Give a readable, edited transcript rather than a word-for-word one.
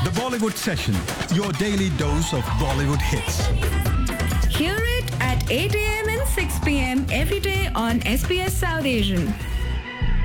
The Bollywood Session, your daily dose of Bollywood hits. Hear it at 8 a.m. and 6 p.m. every day on SBS South Asian.